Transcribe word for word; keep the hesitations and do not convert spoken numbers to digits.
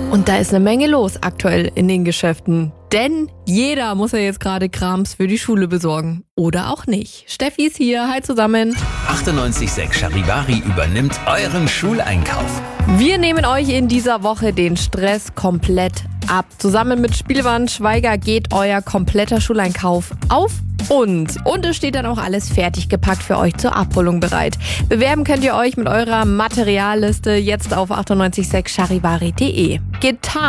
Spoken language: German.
Und da ist eine Menge los aktuell in den Geschäften. Denn jeder muss ja jetzt gerade Krams für die Schule besorgen. Oder auch nicht. Steffi ist hier. Hi zusammen. achtundneunzig Komma sechs Charivari übernimmt euren Schuleinkauf. Wir nehmen euch in dieser Woche den Stress komplett ab. Zusammen mit Spielwand Schweiger geht euer kompletter Schuleinkauf auf uns. Und es steht dann auch alles fertig gepackt für euch zur Abholung bereit. Bewerben könnt ihr euch mit eurer Materialliste jetzt auf achtundneunzig Komma sechs charivari punkt de. Getan!